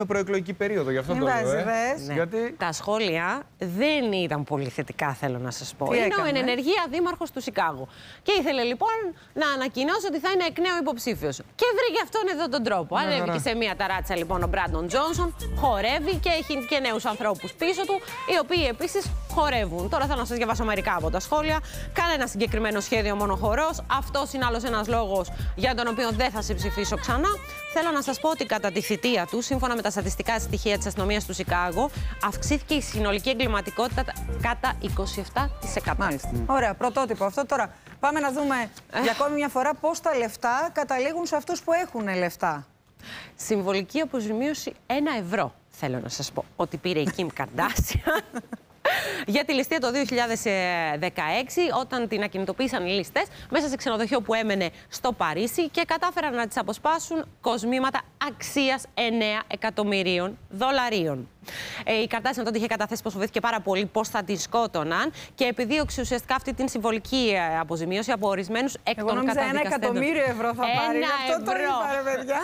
προεκλογική περίοδο, γι' αυτό το λέω. Ναι. Γιατί... Τα σχόλια δεν ήταν πολύ θετικά, θέλω να σας πω. Είναι ο εν ενεργεία δήμαρχος του Σικάγο. Και ήθελε λοιπόν να ανακοινώσει ότι θα είναι εκ νέου υποψήφιος. Και βρήκε αυτόν εδώ τον τρόπο. Ανέβηκε σε μία ταράτσα λοιπόν ο Μπράντον Τζόνσον, χορεύει και έχει και νέους ανθρώπους πίσω του, οι οποίοι επίσης χορεύουν. Τώρα θέλω να σας διαβάσω μερικά από τα σχόλια. Κανένα συγκεκριμένο σχέδιο, μόνο χορός. Αυτός είναι άλλος ένας λόγος για τον οποίο δεν θα σε ψηφίσω ξανά. Θέλω να σας πω ότι κατά τη θητεία του, σύμφωνα με τα στατιστικά στοιχεία της αστυνομίας του Σικάγο, αυξήθηκε η συνολική εγκληματικότητα κατά 27%. Μάλιστα. Ωραία, πρωτότυπο αυτό. Τώρα πάμε να δούμε για ακόμη μια φορά πώς τα λεφτά καταλήγουν σε αυτούς που έχουν λεφτά. Συμβολική αποζημίωση 1 ευρώ, θέλω να σας πω, ότι πήρε η Kim Kardashian. Για τη ληστεία το 2016, όταν την ακινητοποίησαν οι ληστές μέσα σε ξενοδοχείο που έμενε στο Παρίσι και κατάφεραν να της αποσπάσουν κοσμήματα αξίας 9 εκατομμυρίων δολαρίων. Η Kardashian τότε είχε καταθέσει πως φοβήθηκε πάρα πολύ πως θα τη σκότωναν και επιδίωξε ουσιαστικά αυτή την συμβολική αποζημίωση από ορισμένους εκ των καταδικαστέντων. 1 εκατομμύριο ευρώ θα πάρει. Αυτό το είπα, ρε παιδιά.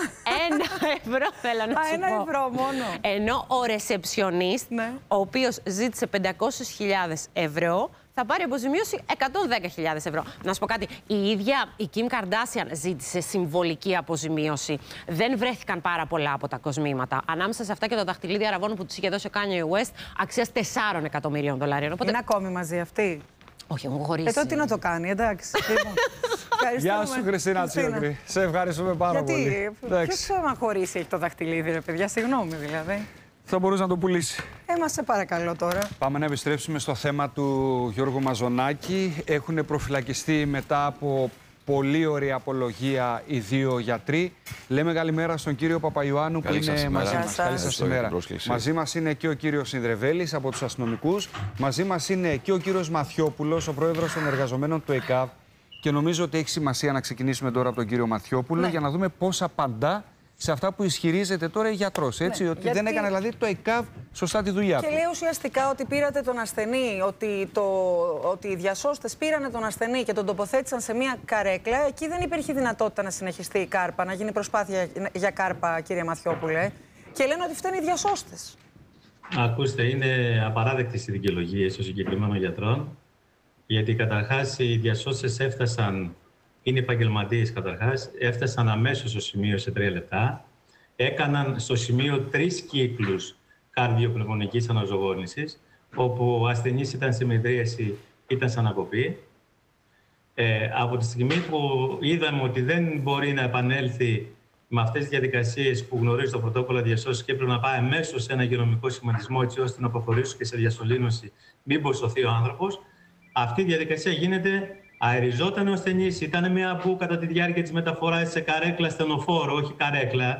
1 ευρώ θέλω να σου πω. 1 ευρώ μόνο. Ενώ ο ρεσεψιονίστ, ο οποίος ζήτησε 500.000 ευρώ, θα πάρει αποζημίωση 110.000 ευρώ. Να σου πω κάτι, η ίδια η Kim Kardashian ζήτησε συμβολική αποζημίωση. Δεν βρέθηκαν πάρα πολλά από τα κοσμήματα. Ανάμεσα σε αυτά και το δαχτυλίδι αραβώνου που της είχε δώσει ο Kanye West, αξίας 4 εκατομμυρίων δολαρίων. Οπότε... Είναι ακόμη μαζί αυτή. Όχι, έχουν χωρίσει. Τότε τι να το κάνει, εντάξει. Γεια σου, Χριστίνα Τσιόγκρη. Σε ευχαριστούμε πάρα πολύ. Ποιος άμα χωρίσει έχει το δαχτυλίδι, ρε παιδιά, συγγνώμη δηλαδή. Θα μπορούσε να το πουλήσει. Μας σε παρακαλώ τώρα. Πάμε να επιστρέψουμε στο θέμα του Γιώργου Μαζονάκη. Έχουν προφυλακιστεί μετά από πολύ ωραία απολογία οι 2 γιατροί. Λέμε καλημέρα στον κύριο Παπαϊωάννου που είναι μαζί μας. Καλή σας ημέρα. Μαζί μας είναι και ο κύριος Συνδρεβέλης από τους αστυνομικούς. Μαζί μας είναι και ο κύριος Μαθιόπουλος, ο πρόεδρος των εργαζομένων του ΕΚΑΒ. Και νομίζω ότι έχει σημασία να ξεκινήσουμε τώρα από τον κύριο Μαθιόπουλο για να δούμε πώς απαντά σε αυτά που ισχυρίζεται τώρα η γιατρός, έτσι, ότι γιατί... δεν έκανε δηλαδή το ΕΚΑΒ σωστά τη δουλειά του. Και λέει ουσιαστικά ότι πήρατε τον ασθενή, ότι οι διασώστες πήρανε τον ασθενή και τον τοποθέτησαν σε μια καρέκλα. Εκεί δεν υπήρχε δυνατότητα να συνεχιστεί η κάρπα, να γίνει προσπάθεια για κάρπα, κύριε Μαθιόπουλε. Και λένε ότι φταίνουν οι διασώστες. Ακούστε, είναι απαράδεκτες οι δικαιολογίες των συγκεκριμένων γιατρών. Γιατί καταρχάς οι διασώστες έφτασαν. Είναι επαγγελματίες καταρχάς, έφτασαν αμέσως στο σημείο σε 3 λεπτά. Έκαναν στο σημείο 3 κύκλους καρδιοπνευμονικής αναζωογόνησης, όπου ο ασθενής ήταν σε μετρίαση, ήταν σαν ανακοπή. Από τη στιγμή που είδαμε ότι δεν μπορεί να επανέλθει με αυτές τις διαδικασίες που γνωρίζει το πρωτόκολλο διασώσης και έπρεπε να πάει αμέσως σε ένα υγειονομικό σχηματισμό, έτσι ώστε να προχωρήσουν και σε διασωλήνωση, μήπως σωθεί ο άνθρωπος, αυτή η διαδικασία γίνεται. Αεριζόταν ο ασθενής, ήταν μια που κατά τη διάρκεια της μεταφοράς σε καρέκλα στενοφόρο, όχι καρέκλα,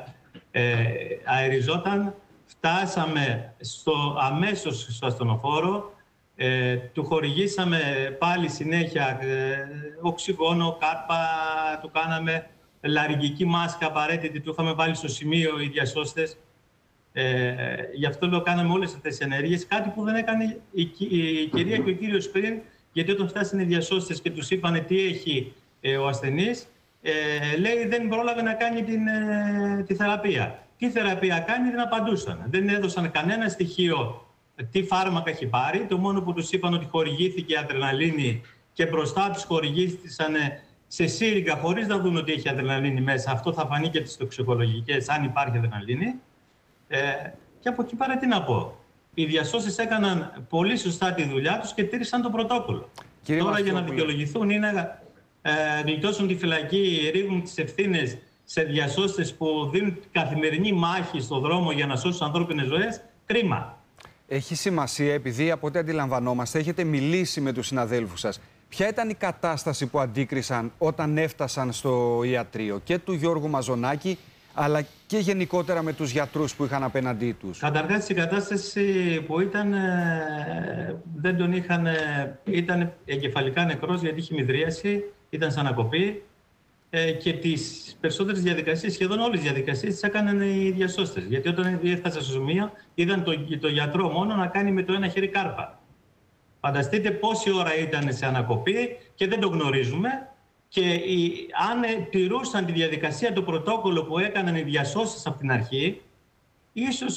αεριζόταν, φτάσαμε αμέσως στο ασθενοφόρο, του χορηγήσαμε πάλι συνέχεια οξυγόνο, κάρπα, του κάναμε λαρυγγική μάσκα απαραίτητη, του είχαμε βάλει στο σημείο οι διασώστες. Γι' αυτό λέω κάναμε όλες αυτές τις ενέργειες, κάτι που δεν έκανε η κυρία και ο κύριος πριν. Γιατί όταν φτάσανε οι διασώστες και τους είπανε τι έχει ο ασθενής, λέει δεν πρόλαβε να κάνει τη θεραπεία. Τι θεραπεία κάνει δεν απαντούσαν. Δεν έδωσαν κανένα στοιχείο τι φάρμακα έχει πάρει. Το μόνο που τους είπαν ότι χορηγήθηκε αδρεναλίνη και μπροστά τους χορηγήθησαν σε σύριγγα χωρίς να δουν ότι έχει αδρεναλίνη μέσα. Αυτό θα φανεί και τις τοξικολογικές αν υπάρχει αδρεναλίνη. Και από εκεί πέρα τι να πω. Οι διασώστες έκαναν πολύ σωστά τη δουλειά τους και τήρησαν το πρωτόκολλο. Τώρα για να δικαιολογηθούν ή να γλιτώσουν τη φυλακή, ρίχνουν τις ευθύνες σε διασώστες που δίνουν καθημερινή μάχη στον δρόμο για να σώσουν ανθρώπινες ζωές, κρίμα. Έχει σημασία, επειδή από ό,τι αντιλαμβανόμαστε έχετε μιλήσει με τους συναδέλφους σας. Ποια ήταν η κατάσταση που αντίκρισαν όταν έφτασαν στο ιατρείο και του Γιώργου Μαζονάκη, αλλά και γενικότερα με τους γιατρούς που είχαν απέναντί τους? Καταρχάς η κατάσταση που ήταν, δεν τον είχαν, ήταν εγκεφαλικά νεκρός γιατί είχε μυδρίαση, ήταν σαν ανακοπή και τις περισσότερες διαδικασίες, σχεδόν όλες τις διαδικασίες τις έκαναν οι διασώστες. Γιατί όταν έφτασα στο σημείο είδαν το γιατρό μόνο να κάνει με το ένα χέρι κάρπα. Φανταστείτε πόση ώρα ήταν σε ανακοπή και δεν το γνωρίζουμε. Και αν τηρούσαν τη διαδικασία, το πρωτόκολλο που έκαναν οι διασώστες από την αρχή, ίσως